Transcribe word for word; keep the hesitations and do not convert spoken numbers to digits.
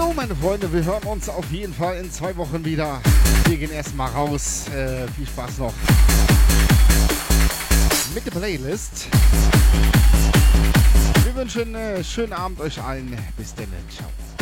So, meine Freunde, wir hören uns auf jeden Fall in zwei Wochen wieder. Wir gehen erstmal raus. Äh, viel Spaß noch mit der Playlist. Wir wünschen einen schönen Abend euch allen. Bis dann. Ciao.